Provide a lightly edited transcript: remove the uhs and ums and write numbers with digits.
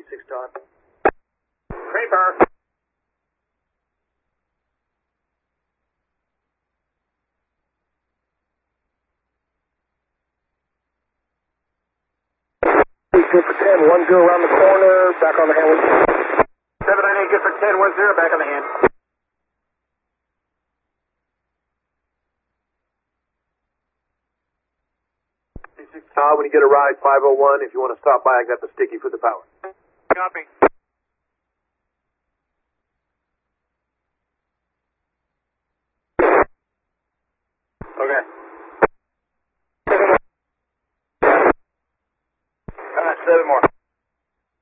26 Todd. Creeper. Good for 10, 1-0 around the corner, back on the hand. 798, good for 10, 1-0, back on the hand. When you get a ride, 501, if you want to stop by, I got the sticky for the power. Copy. Okay. 7 more.